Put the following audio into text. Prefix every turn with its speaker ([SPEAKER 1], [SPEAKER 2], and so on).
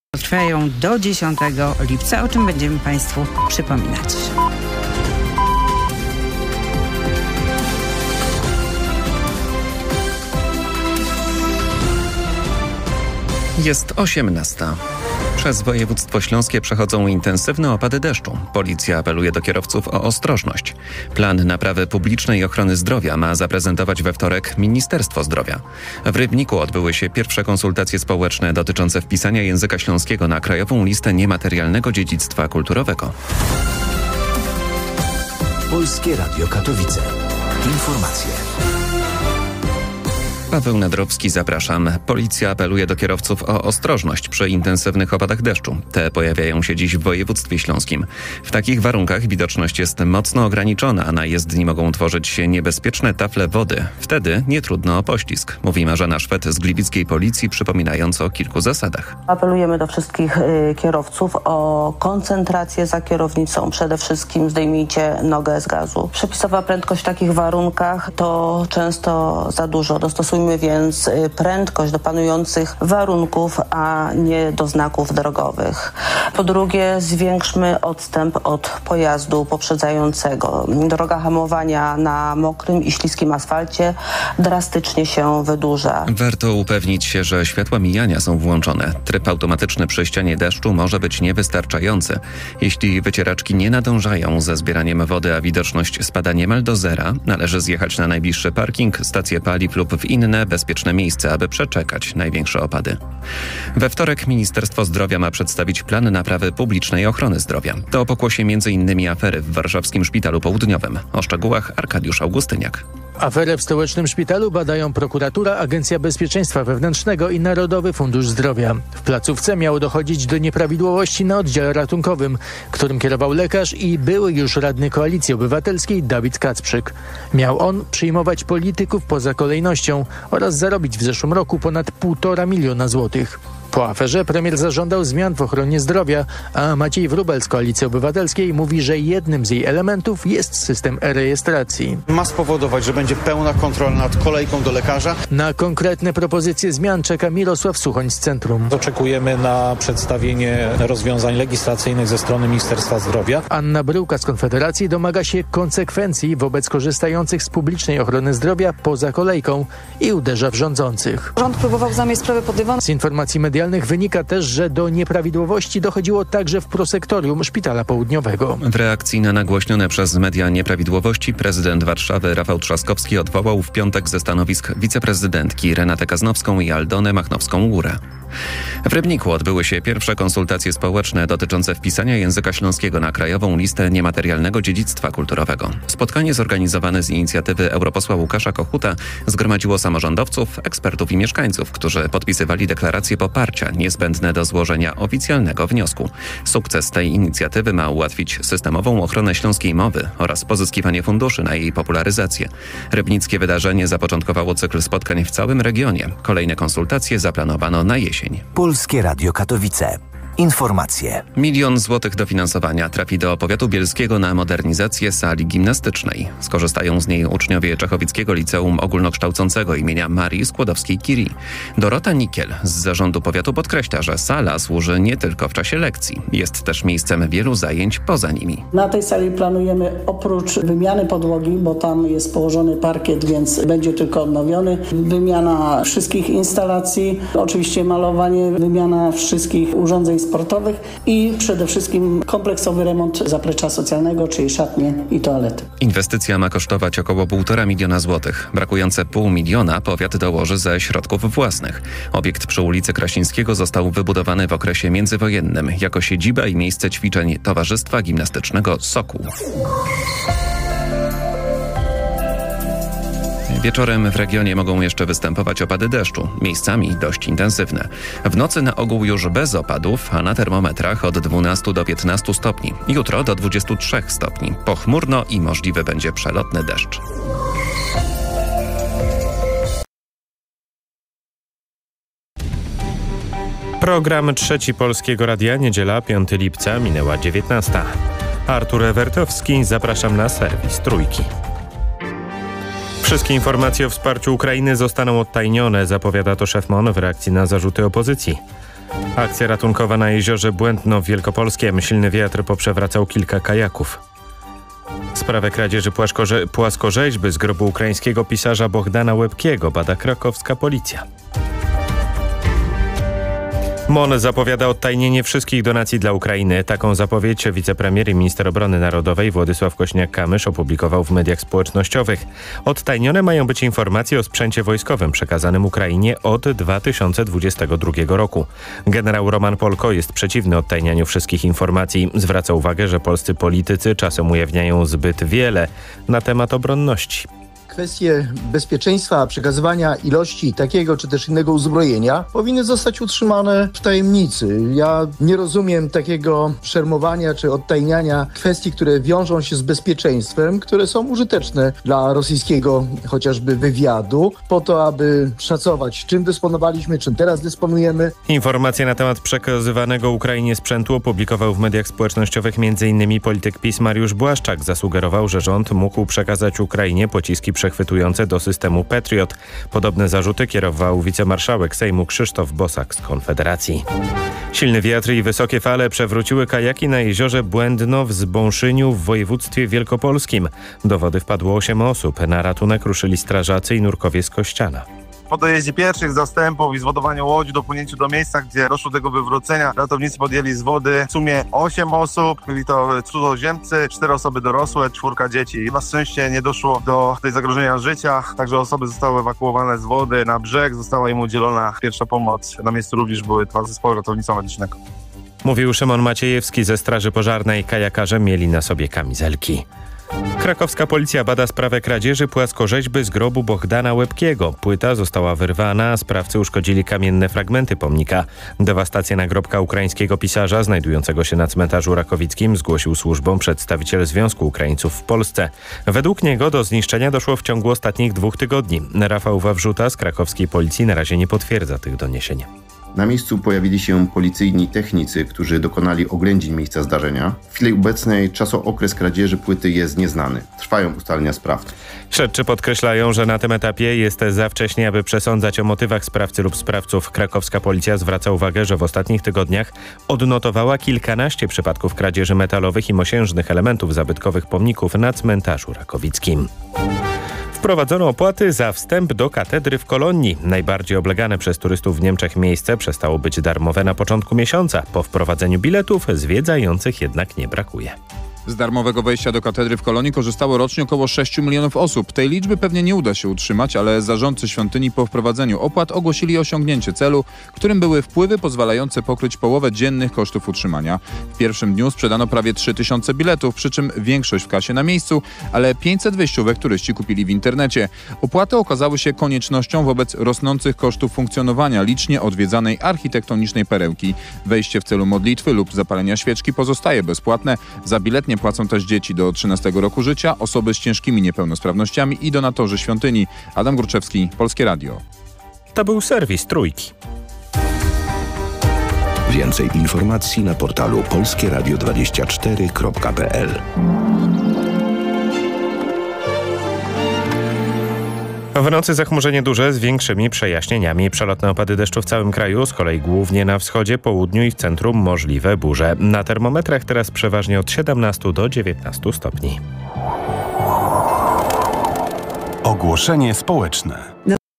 [SPEAKER 1] Trwają do 10 lipca, o czym będziemy Państwu przypominać.
[SPEAKER 2] Jest 18. Przez województwo śląskie przechodzą intensywne opady deszczu. Policja apeluje do kierowców o ostrożność. Plan naprawy publicznej ochrony zdrowia ma zaprezentować we wtorek Ministerstwo Zdrowia. W Rybniku odbyły się pierwsze konsultacje społeczne dotyczące wpisania języka śląskiego na krajową listę niematerialnego dziedzictwa kulturowego.
[SPEAKER 3] Polskie Radio Katowice. Informacje.
[SPEAKER 2] Paweł Nadrowski, zapraszam. Policja apeluje do kierowców o ostrożność przy intensywnych opadach deszczu. Te pojawiają się dziś w województwie śląskim. W takich warunkach widoczność jest mocno ograniczona, a na jezdni mogą tworzyć się niebezpieczne tafle wody. Wtedy nie trudno o poślizg, mówi Marzena Szwed z gliwickiej policji, przypominając o kilku zasadach.
[SPEAKER 4] Apelujemy do wszystkich kierowców o koncentrację za kierownicą. Przede wszystkim zdejmijcie nogę z gazu. Przepisowa prędkość w takich warunkach to często za dużo. Dostosujmy więc prędkość do panujących warunków, a nie do znaków drogowych. Po drugie, zwiększmy odstęp od pojazdu poprzedzającego. Droga hamowania na mokrym i śliskim asfalcie drastycznie się wydłuża.
[SPEAKER 2] Warto upewnić się, że światła mijania są włączone. Tryb automatyczny przy ścianie deszczu może być niewystarczający. Jeśli wycieraczki nie nadążają ze zbieraniem wody, a widoczność spada niemal do zera, należy zjechać na najbliższy parking, stację paliw lub w inne bezpieczne miejsce, aby przeczekać największe opady. We wtorek Ministerstwo Zdrowia ma przedstawić plan naprawy publicznej ochrony zdrowia. To pokłosie m.in. afery w warszawskim Szpitalu Południowym. O szczegółach Arkadiusz Augustyniak.
[SPEAKER 5] Aferę w stołecznym szpitalu badają prokuratura, Agencja Bezpieczeństwa Wewnętrznego i Narodowy Fundusz Zdrowia. W placówce miało dochodzić do nieprawidłowości na oddziale ratunkowym, którym kierował lekarz i były już radny Koalicji Obywatelskiej Dawid Kacprzyk. Miał on przyjmować polityków poza kolejnością oraz zarobić w zeszłym roku ponad 1,5 miliona złotych. Po aferze premier zażądał zmian w ochronie zdrowia, a Maciej Wróbel z Koalicji Obywatelskiej mówi, że jednym z jej elementów jest system e-rejestracji.
[SPEAKER 6] Ma spowodować, że będzie pełna kontrola nad kolejką do lekarza.
[SPEAKER 5] Na konkretne propozycje zmian czeka Mirosław Suchoń z Centrum.
[SPEAKER 7] Oczekujemy na przedstawienie rozwiązań legislacyjnych ze strony Ministerstwa Zdrowia.
[SPEAKER 5] Anna Bryłka z Konfederacji domaga się konsekwencji wobec korzystających z publicznej ochrony zdrowia poza kolejką i uderza w rządzących.
[SPEAKER 8] Rząd próbował zamiast sprawy pod dywan.
[SPEAKER 5] Z informacji medialnych wynika też, że do nieprawidłowości dochodziło także w prosektorium Szpitala Południowego.
[SPEAKER 2] W reakcji na nagłośnione przez media nieprawidłowości prezydent Warszawy Rafał Trzaskowski odwołał w piątek ze stanowisk wiceprezydentki Renatę Kaznowską i Aldonę Machnowską-Łurę. W Rybniku odbyły się pierwsze konsultacje społeczne dotyczące wpisania języka śląskiego na krajową listę niematerialnego dziedzictwa kulturowego. Spotkanie zorganizowane z inicjatywy europosła Łukasza Kochuta zgromadziło samorządowców, ekspertów i mieszkańców, którzy podpisywali deklaracje poparcia niezbędne do złożenia oficjalnego wniosku. Sukces tej inicjatywy ma ułatwić systemową ochronę śląskiej mowy oraz pozyskiwanie funduszy na jej popularyzację. Rybnickie wydarzenie zapoczątkowało cykl spotkań w całym regionie. Kolejne konsultacje zaplanowano na jesień.
[SPEAKER 3] Polskie Radio Katowice. Informacje.
[SPEAKER 2] 1 milion złotych dofinansowania trafi do powiatu bielskiego na modernizację sali gimnastycznej. Skorzystają z niej uczniowie Czechowickiego Liceum Ogólnokształcącego imienia Marii Skłodowskiej-Curie. Dorota Nikiel z zarządu powiatu podkreśla, że sala służy nie tylko w czasie lekcji. Jest też miejscem wielu zajęć poza nimi.
[SPEAKER 9] Na tej sali planujemy oprócz wymiany podłogi, bo tam jest położony parkiet, więc będzie tylko odnowiony, wymiana wszystkich instalacji, oczywiście malowanie, wymiana wszystkich urządzeń sportowych i przede wszystkim kompleksowy remont zaplecza socjalnego, czyli szatnie i toalety.
[SPEAKER 2] Inwestycja ma kosztować około 1,5 miliona złotych. Brakujące 0,5 miliona powiat dołoży ze środków własnych. Obiekt przy ulicy Krasińskiego został wybudowany w okresie międzywojennym jako siedziba i miejsce ćwiczeń Towarzystwa Gimnastycznego Sokół. Wieczorem w regionie mogą jeszcze występować opady deszczu, miejscami dość intensywne. W nocy na ogół już bez opadów, a na termometrach od 12 do 15 stopni. Jutro do 23 stopni. Pochmurno i możliwy będzie przelotny deszcz.
[SPEAKER 10] Program Trzeci Polskiego Radia, niedziela 5 lipca, minęła 19. Artur Ewertowski, zapraszam na serwis Trójki. Wszystkie informacje o wsparciu Ukrainy zostaną odtajnione, zapowiada to szef MON w reakcji na zarzuty opozycji. Akcja ratunkowa na jeziorze Błędno w Wielkopolskiem. Silny wiatr poprzewracał kilka kajaków. Sprawę kradzieży płaskorzeźby z grobu ukraińskiego pisarza Bohdana Łebkiego bada krakowska policja. MON zapowiada odtajnienie wszystkich donacji dla Ukrainy. Taką zapowiedź wicepremier i minister obrony narodowej Władysław Kośniak-Kamysz opublikował w mediach społecznościowych. Odtajnione mają być informacje o sprzęcie wojskowym przekazanym Ukrainie od 2022 roku. Generał Roman Polko jest przeciwny odtajnianiu wszystkich informacji. Zwraca uwagę, że polscy politycy czasem ujawniają zbyt wiele na temat obronności.
[SPEAKER 8] Kwestie bezpieczeństwa, przekazywania ilości takiego czy też innego uzbrojenia powinny zostać utrzymane w tajemnicy. Ja nie rozumiem takiego szermowania czy odtajniania kwestii, które wiążą się z bezpieczeństwem, które są użyteczne dla rosyjskiego chociażby wywiadu, po to, aby szacować, czym dysponowaliśmy, czym teraz dysponujemy.
[SPEAKER 10] Informacje na temat przekazywanego Ukrainie sprzętu opublikował w mediach społecznościowych m.in. polityk PiS Mariusz Błaszczak. Zasugerował, że rząd mógł przekazać Ukrainie pociski przechwytujące do systemu Patriot. Podobne zarzuty kierował wicemarszałek Sejmu Krzysztof Bosak z Konfederacji. Silny wiatr i wysokie fale przewróciły kajaki na jeziorze Błędno w Zbąszyniu w województwie wielkopolskim. Do wody wpadło 8 osób. Na ratunek ruszyli strażacy i nurkowie z Kościana.
[SPEAKER 11] Po dojeździe pierwszych zastępów i zwodowaniu łodzi, dopłynięciu do miejsca, gdzie doszło do tego wywrócenia, ratownicy podjęli z wody w sumie 8 osób. Byli to cudzoziemcy, 4 osoby dorosłe, 4 dzieci. Na szczęście nie doszło do tej zagrożenia życia, także osoby zostały ewakuowane z wody na brzeg. Została im udzielona pierwsza pomoc. Na miejscu również były 2 zespoły ratownictwa medycznego.
[SPEAKER 10] Mówił Szymon Maciejewski ze Straży Pożarnej. Kajakarze mieli na sobie kamizelki. Krakowska policja bada sprawę kradzieży płaskorzeźby z grobu Bohdana Łebkiego. Płyta została wyrwana, a sprawcy uszkodzili kamienne fragmenty pomnika. Dewastację nagrobka ukraińskiego pisarza znajdującego się na cmentarzu rakowickim zgłosił służbom przedstawiciel Związku Ukraińców w Polsce. Według niego do zniszczenia doszło w ciągu ostatnich 2 tygodni. Rafał Wawrzuta z krakowskiej policji na razie nie potwierdza tych doniesień.
[SPEAKER 12] Na miejscu pojawili się policyjni technicy, którzy dokonali oględzin miejsca zdarzenia. W chwili obecnej czasookres kradzieży płyty jest nieznany. Trwają ustalenia sprawców.
[SPEAKER 10] Śledczy podkreślają, że na tym etapie jest za wcześnie, aby przesądzać o motywach sprawcy lub sprawców. Krakowska policja zwraca uwagę, że w ostatnich tygodniach odnotowała kilkanaście przypadków kradzieży metalowych i mosiężnych elementów zabytkowych pomników na cmentarzu rakowickim. Wprowadzono opłaty za wstęp do katedry w Kolonii. Najbardziej oblegane przez turystów w Niemczech miejsce przestało być darmowe na początku miesiąca. Po wprowadzeniu biletów zwiedzających jednak nie brakuje.
[SPEAKER 13] Z darmowego wejścia do katedry w Kolonii korzystało rocznie około 6 milionów osób. Tej liczby pewnie nie uda się utrzymać, ale zarządcy świątyni po wprowadzeniu opłat ogłosili osiągnięcie celu, którym były wpływy pozwalające pokryć połowę dziennych kosztów utrzymania. W pierwszym dniu sprzedano prawie 3000 biletów, przy czym większość w kasie na miejscu, ale 500 wejściówek turyści kupili w internecie. Opłaty okazały się koniecznością wobec rosnących kosztów funkcjonowania licznie odwiedzanej architektonicznej perełki. Wejście w celu modlitwy lub zapalenia świeczki pozostaje bezpłatne. Za bilet nie płacą też dzieci do 13 roku życia, osoby z ciężkimi niepełnosprawnościami i donatorzy świątyni. Adam Górczewski, Polskie Radio.
[SPEAKER 10] To był serwis Trójki.
[SPEAKER 3] Więcej informacji na portalu polskieradio24.pl.
[SPEAKER 10] W nocy zachmurzenie duże z większymi przejaśnieniami. Przelotne opady deszczu w całym kraju, z kolei głównie na wschodzie, południu i w centrum możliwe burze. Na termometrach teraz przeważnie od 17 do 19 stopni.
[SPEAKER 14] Ogłoszenie społeczne.